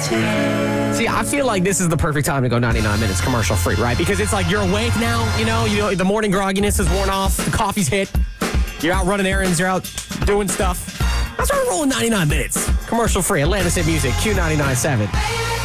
See, I feel like this is the perfect time to go 99 minutes commercial free, right? Because it's like you're awake now, you know, the morning grogginess is worn off, the coffee's hit, you're out running errands, you're out doing stuff. That's why we're rolling 99 minutes commercial free. Atlantis Hit Music, Q99.7.